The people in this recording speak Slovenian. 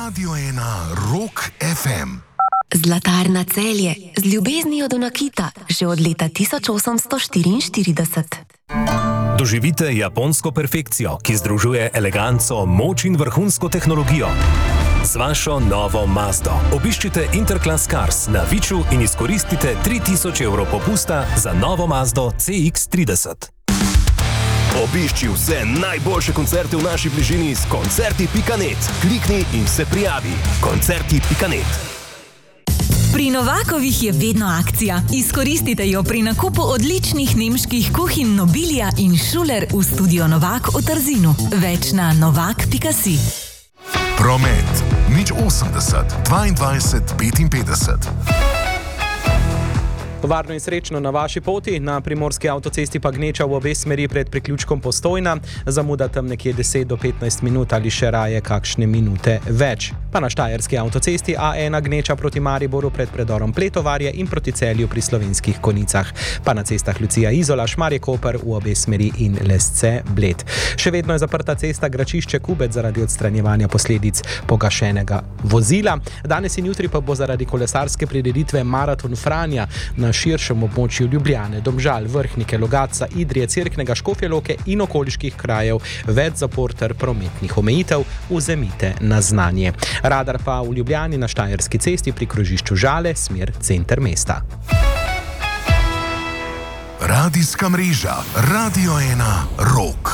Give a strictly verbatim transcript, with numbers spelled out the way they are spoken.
Radio ena Rock ef em. Zlatarna Celje z ljubeznijo do nakita že od leta tisoč osemsto štiriinštirideset. Doživite japonsko perfekcijo, ki združuje eleganco, moč in vrhunsko tehnologijo. Z vašo novo Mazdo obiščite Interclass Cars na Viču in izkoristite tri tisoč evrov popusta za novo Mazdo C X trideset. Obišči vse najboljše koncerte v naši bližini s koncerti pika net. Klikni in se prijavi. koncerti pika net. Pri Novakovih je vedno akcija. Izkoristite jo pri nakupu odličnih nemških kuhinj Nobilia in Schuler v studio Novak v Trzinu. Več na novak pika si. Promet nič osemdeset dvaindvajset petinpetdeset. Varno in srečno na vaši poti, na primorski avtocesti pa gneča v obe smeri pred priključkom Postojna, zamuda tam nekje deset do petnajst minut ali še raje kakšne minute več. Pa na štajerski avtocesti A ena gneča proti Mariboru pred predorom Pletovarje in proti Celju pri Slovenskih Konicah. Pa na cestah Lucija Izola, Šmarje Koper v obe smeri in Lesce Bled. Še vedno je zaprta cesta Gračišče Kubec zaradi odstranjevanja posledic pogašenega vozila. Danes in jutri pa bo zaradi kolesarske prireditve Maraton Franja na širšem območju Ljubljane, Domžal, Vrhnike, Logatca, Idrije, Cerknega, Škofje Loke in okoliških krajev več zapor ter prometnih omejitev, vzemite na znanje. Radar pa v Ljubljani na Štajerski cesti pri krožišču Žale, smer center mesta. Radijska mreža Radio ena Rock.